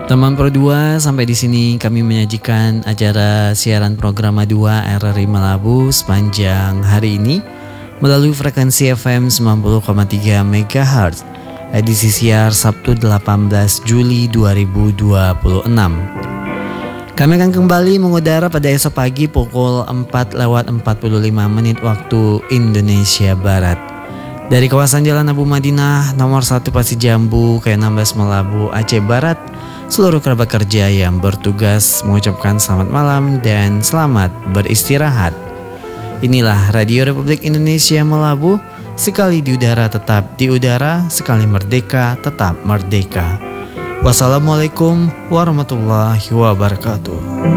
Teman Pro 2, sampai di sini kami menyajikan acara siaran program A2 RRI Melabu sepanjang hari ini melalui frekuensi FM 90,3 MHz. Edisi siar Sabtu 18 Juli 2026. Kami akan kembali mengudara pada esok pagi pukul 4:45 waktu Indonesia Barat. Dari kawasan Jalan Abu Madinah nomor 1 Pasir Jambu, K16 Melabu, Aceh Barat, seluruh kerabat kerja yang bertugas mengucapkan selamat malam dan selamat beristirahat. Inilah Radio Republik Indonesia Melabu, sekali di udara tetap di udara, sekali merdeka tetap merdeka. Wassalamualaikum warahmatullahi wabarakatuh.